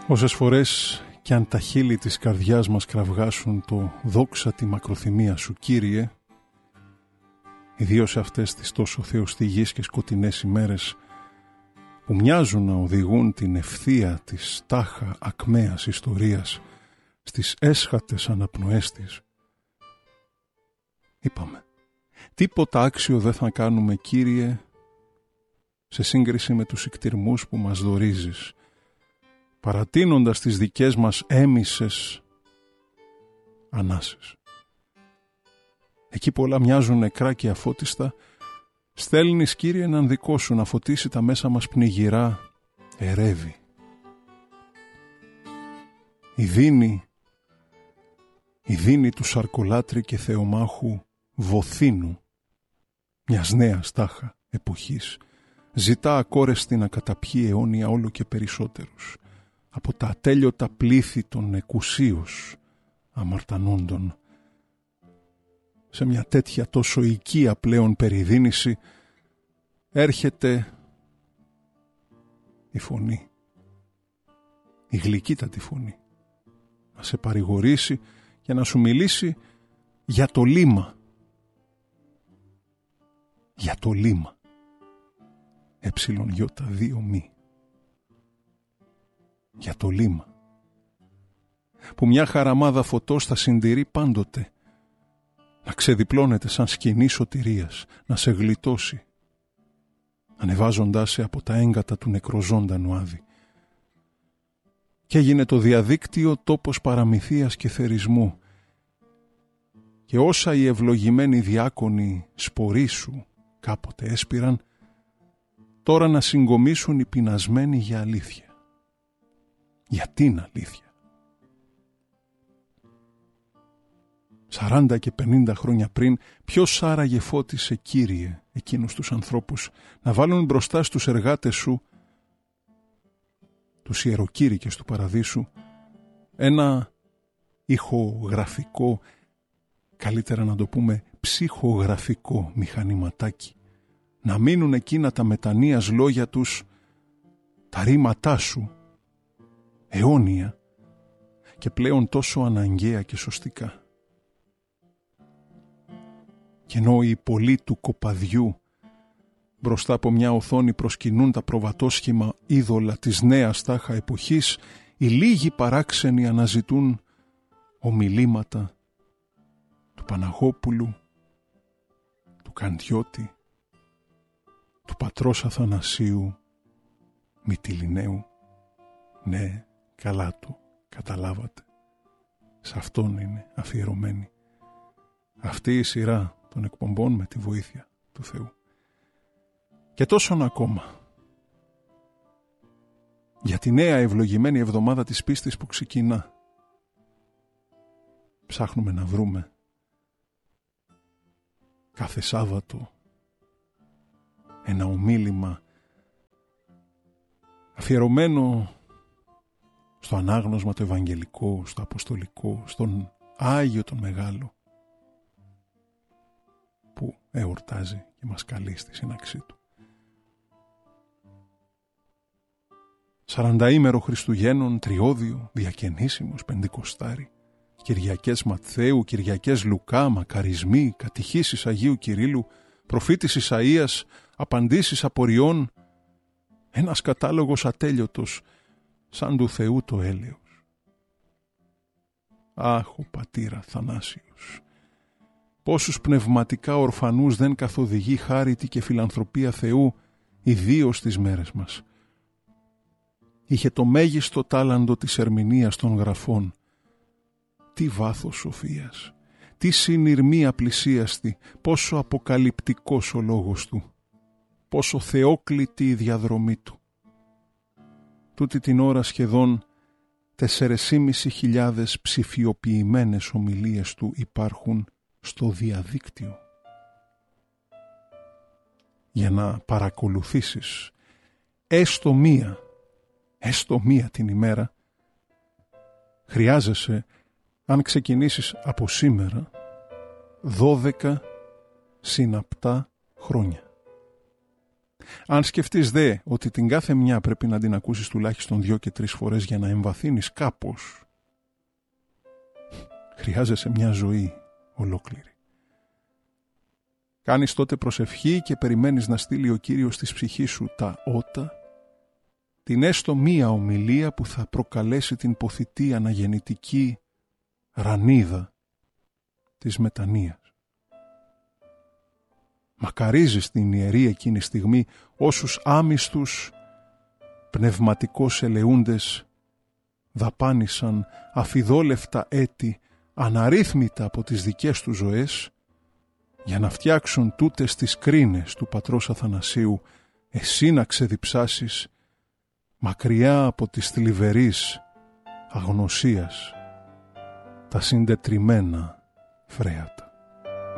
Όσες φορές κι αν τα χείλη της καρδιάς μας κραυγάσουν το «δόξα τη μακροθυμία σου, Κύριε», ιδίως σε αυτές τις τόσο θεοστιγείς και σκοτεινές ημέρες που μοιάζουν να οδηγούν την ευθεία της τάχα ακμαίας ιστορίας στις έσχατες αναπνοές της, είπαμε, τίποτα άξιο δεν θα κάνουμε, Κύριε, σε σύγκριση με τους ικτηρμούς που μας δωρίζεις, παρατείνοντας τις δικές μας έμισες ανάσες. Εκεί πολλά μοιάζουν νεκρά και αφώτιστα, στέλνεις, Κύριε, έναν δικό σου να φωτίσει τα μέσα μας πνιγυρά ερεύη. Η δίνη του σαρκολάτρη και θεομάχου Βοθήνου, μιας νέας τάχα εποχής, ζητά ακόρεστη να καταπιεί αιώνια όλο και περισσότερους από τα ατέλειωτα πλήθη των εκουσίως αμαρτανόντων. Σε μια τέτοια τόσο οικία πλέον περιδίνηση έρχεται η φωνή, η γλυκύτατη φωνή, να σε παρηγορήσει και να σου μιλήσει για το λίμα. Για το λίμα. Ε2 μη. Για το λίμα. Που μια χαραμάδα φωτός θα συντηρεί πάντοτε, να ξεδιπλώνεται σαν σκηνή σωτηρίας, να σε γλιτώσει, ανεβάζοντάς σε από τα έγκατα του νεκροζώντανου Άδη. Και έγινε το διαδίκτυο τόπος παραμυθίας και θερισμού, και όσα οι ευλογημένοι διάκονοι σπορί σου κάποτε έσπηραν, τώρα να συγκομίσουν οι πεινασμένοι για αλήθεια. Για την αλήθεια. 40 και 50 χρόνια πριν, ποιος άραγε φώτισε, Κύριε, εκείνους τους ανθρώπους να βάλουν μπροστά στους εργάτες σου, τους ιεροκήρυκες του παραδείσου, ένα ηχογραφικό, καλύτερα να το πούμε ψυχογραφικό μηχανηματάκι, να μείνουν εκείνα τα μετανοίας λόγια τους, τα ρήματά σου, αιώνια και πλέον τόσο αναγκαία και σωστικά. Και ενώ οι πολλοί του κοπαδιού μπροστά από μια οθόνη προσκυνούν τα προβατόσχημα είδωλα της νέας τάχα εποχής, οι λίγοι παράξενοι αναζητούν ομιλήματα του Παναγόπουλου, του Καντιώτη, του πατρός Αθανασίου Μυτιληναίου. Ναι, καλά το καταλάβατε. Σε αυτόν είναι αφιερωμένη αυτή η σειρά των εκπομπών με τη βοήθεια του Θεού. Και τόσον ακόμα για τη νέα ευλογημένη εβδομάδα της πίστης που ξεκινά. Ψάχνουμε να βρούμε κάθε Σάββατο ένα ομίλημα αφιερωμένο στο ανάγνωσμα το ευαγγελικό, στο αποστολικό, στον Άγιο τον Μεγάλο που εορτάζει και μας καλεί στη σύναξή του. 40ήμερο Χριστουγέννων, Τριώδιο, Διακαινήσιμος, Πεντηκοστάρι, Κυριακές Ματθαίου, Κυριακές Λουκά, Μακαρισμοί, Κατηχήσεις Αγίου Κυρίλλου, Προφήτης Ισαΐας, Απαντήσεις Απορριών, ένας κατάλογος ατέλειωτος σαν του Θεού το έλεος. Αχ, ο πατήρα Θανάσιος, πόσους πνευματικά ορφανούς δεν καθοδηγεί χάριτη και φιλανθρωπία Θεού, ιδίως στις μέρες μας. Είχε το μέγιστο τάλαντο της ερμηνείας των γραφών. Τι βάθος σοφίας, τι συνειρμή απλησίαστη, πόσο αποκαλυπτικός ο λόγος του, πόσο θεόκλητη η διαδρομή του. Τούτη την ώρα σχεδόν 4.500 ψηφιοποιημένες ομιλίες του υπάρχουν στο διαδίκτυο. Για να παρακολουθήσεις έστω μία την ημέρα, χρειάζεσαι, αν ξεκινήσεις από σήμερα, 12 συναπτά χρόνια. Αν σκεφτείς δε ότι την κάθε μια πρέπει να την ακούσεις τουλάχιστον 2 και 3 φορές για να εμβαθύνεις κάπως, χρειάζεσαι μια ζωή ολόκληρη. Κάνεις τότε προσευχή και περιμένεις να στείλει ο Κύριος της ψυχής σου τα ότα, την έστω μία ομιλία που θα προκαλέσει την ποθητή αναγεννητική ρανίδα της μετανοίας. Μακαρίζεις την ιερή εκείνη στιγμή όσους άμυστους πνευματικώς ελεούντες δαπάνησαν αφιδόλευτα έτη αναρρύθμιτα από τις δικές τους ζωές για να φτιάξουν τούτες τις κρίνες του πατρός Αθανασίου, εσύ να ξεδιψάσεις μακριά από της θλιβερής αγνωσίας τα συντετριμμένα φρέατα.